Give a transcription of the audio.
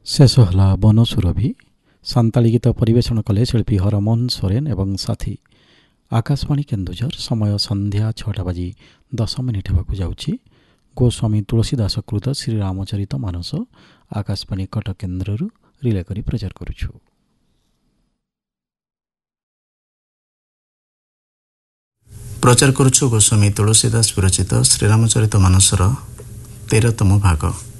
ଶେଷ ହେଲା ବନସୁରଭି। ସାନ୍ତାଳୀ ଗୀତ ପରିବେଷଣ କଲେ ଶିଳ୍ପୀ ହରମୋହନ ସୋରେନ ଏବଂ ସାଥୀ। ଆକାଶବାଣୀ କେନ୍ଦୁଝର। ସମୟ ସନ୍ଧ୍ୟା 6:10 ହେବାକୁ ଯାଉଛି। ଗୋସ୍ୱାମୀ ତୁଳସୀଦାସ କୃତ ଶ୍ରୀରାମଚରିତ ମାନସ ଆକାଶବାଣୀ କଟକ କେନ୍ଦ୍ରରୁ ରିଲେ କରି ପ୍ରଚାର କରୁଛୁ। ପ୍ରଚାର କରୁଛୁ ଗୋସ୍ୱାମୀ ତୁଳସୀଦାସ ବିରଚିତ ଶ୍ରୀରାମଚରିତ ମାନସର 13ତମ ଭାଗ।